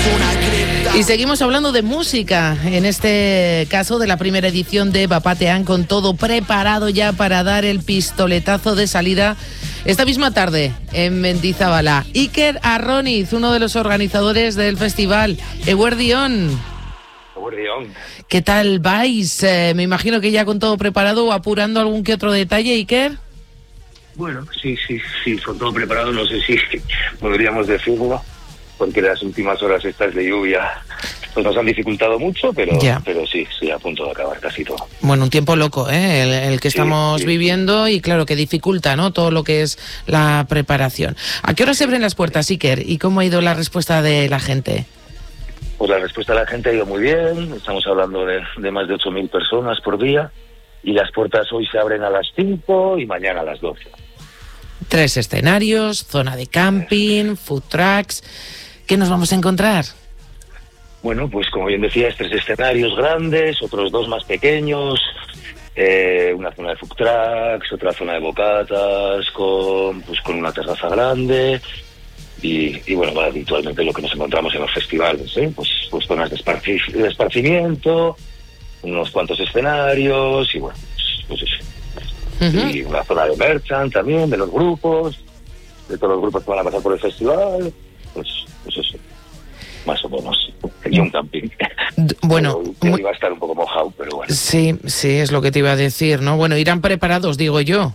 Y seguimos hablando de música, en este caso de la primera edición de Bapatean, con todo preparado ya para dar el pistoletazo de salida esta misma tarde en Mendizabala. Iker Arroniz, uno de los organizadores del festival. Eguerdión. ¿Qué tal vais? Me imagino que ya con todo preparado o apurando algún que otro detalle, Iker. Bueno, sí, con todo preparado, no sé si podríamos decirlo, porque las últimas horas estas de lluvia pues nos han dificultado mucho, pero sí, a punto de acabar casi todo. Bueno, un tiempo loco, el que estamos viviendo, y claro que dificulta, ¿no?, todo lo que es la preparación. ¿A qué hora se abren las puertas, Iker? ¿Y cómo ha ido la respuesta de la gente? Pues la respuesta de la gente ha ido muy bien, estamos hablando de más de 8.000 personas por día, y las puertas hoy se abren a las 5 y mañana a las 12. 3 escenarios, zona de camping, food trucks. ¿Qué nos vamos a encontrar? Bueno, pues como bien decías, 3 escenarios grandes, otros 2 más pequeños, una zona de food trucks, otra zona de bocatas, con una terraza grande, y bueno, habitualmente lo que nos encontramos en los festivales, pues zonas de esparcimiento, unos cuantos escenarios, y bueno, pues eso. Uh-huh. Y una zona de merchant también, de los grupos, de todos los grupos que van a pasar por el festival, pues eso, más o menos. Y un camping. Bueno, iba a estar un poco mojado, pero bueno. Sí, es lo que te iba a decir, ¿no? Bueno, irán preparados, digo yo.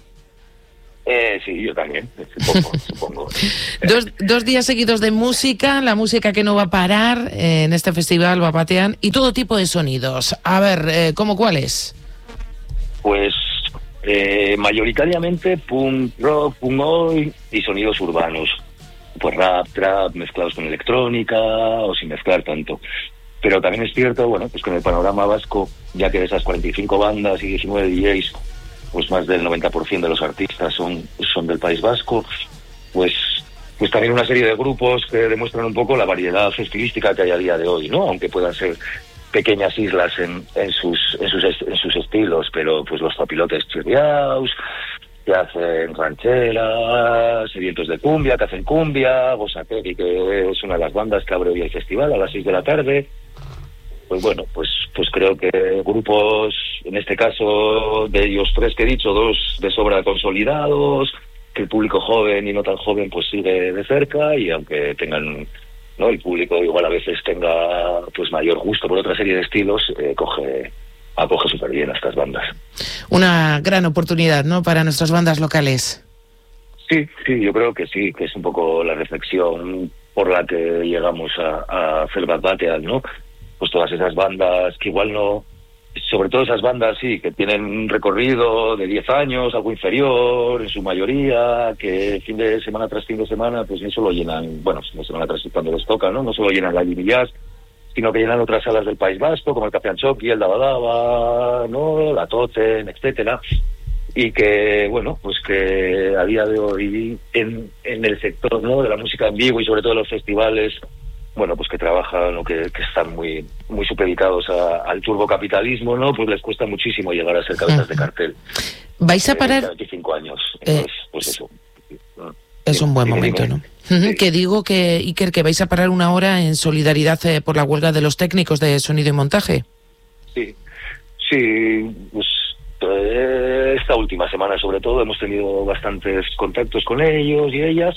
Sí, yo también, supongo. 2 días seguidos de música, la música que no va a parar en este festival Bapatean, y todo tipo de sonidos. A ver, ¿cómo cuáles? Pues mayoritariamente punk rock, punk oi y sonidos urbanos. Pues rap, trap, mezclados con electrónica o sin mezclar tanto. Pero también es cierto, bueno, pues que en el panorama vasco, ya que de esas 45 bandas y 19 DJs, pues más del 90% de los artistas son del País Vasco, pues también una serie de grupos que demuestran un poco la variedad estilística que hay a día de hoy, ¿no? Aunque puedan ser pequeñas islas en sus estilos, pero pues los Zopilotes chirriaos, que hacen rancheras, sedientos de cumbia, que hacen cumbia, Gosateri, que es una de las bandas que abre hoy el festival a las 6 de la tarde. Pues bueno, pues creo que grupos, en este caso de ellos 3 que he dicho, 2 de sobra consolidados, que el público joven y no tan joven pues sigue de cerca, y aunque tengan, ¿no?, el público igual a veces tenga pues mayor gusto por otra serie de estilos, acoge súper bien a estas bandas. Una gran oportunidad, ¿no?, para nuestras bandas locales. Sí, yo creo que sí, que es un poco la reflexión por la que llegamos a hacer Bapatean, ¿no? Pues todas esas bandas que igual no, sobre todo esas bandas sí, que tienen un recorrido de 10 años, algo inferior en su mayoría, que fin de semana tras fin de semana pues no solo llenan, bueno, fin de semana tras cuando les toca, no solo llenan la Jimmy Jazz, sino que llenan otras salas del País Vasco, como el Café Anchoqui, el Dabadaba, ¿no?, la Totem, etcétera, y que, bueno, pues que a día de hoy en el sector, ¿no?, de la música en vivo y sobre todo los festivales, bueno, pues que trabajan o que están muy muy supeditados al turbocapitalismo, ¿no?, pues les cuesta muchísimo llegar a ser cabezas de cartel. ¿Vais a parar? 25 años, entonces, pues eso. Es un buen momento, ¿no? Sí. Que digo que, Iker, que vais a parar una hora en solidaridad por la huelga de los técnicos de sonido y montaje. Sí, pues esta última semana sobre todo hemos tenido bastantes contactos con ellos y ellas,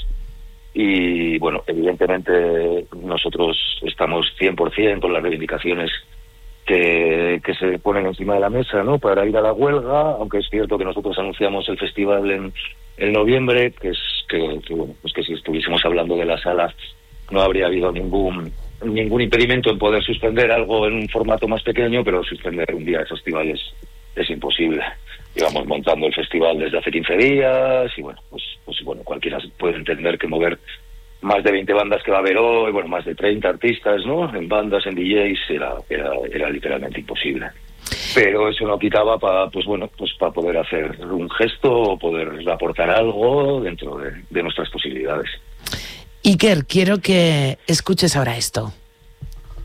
y bueno, evidentemente nosotros estamos 100% con las reivindicaciones que se ponen encima de la mesa, ¿no?, para ir a la huelga, aunque es cierto que nosotros anunciamos el festival en noviembre, que bueno, pues que si estuviésemos hablando de la sala no habría habido ningún impedimento en poder suspender algo en un formato más pequeño, pero suspender un día de festival es imposible. Llevamos montando el festival desde hace 15 días y bueno, pues bueno, cualquiera puede entender que mover más de 20 bandas que va a haber hoy, bueno, más de 30 artistas, ¿no?, en bandas, en DJs, era literalmente imposible. Pero eso no quitaba para poder hacer un gesto o poder aportar algo dentro de nuestras posibilidades. Iker, quiero que escuches ahora esto.